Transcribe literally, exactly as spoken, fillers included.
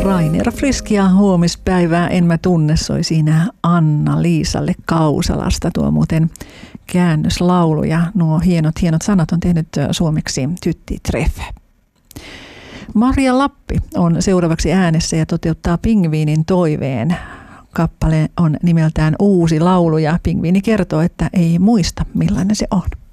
Rainer Friskia huomispäivää, en mä tunne, soi siinä Anna-Liisalle Kausalasta. Tuo muuten käännöslaulu ja nuo hienot, hienot sanat on tehnyt suomeksi Tytti Treff. Maria Lappi on seuraavaksi äänessä ja toteuttaa Pingviinin toiveen. Kappale on nimeltään Uusi laulu ja Pingviini kertoo, että ei muista millainen se on.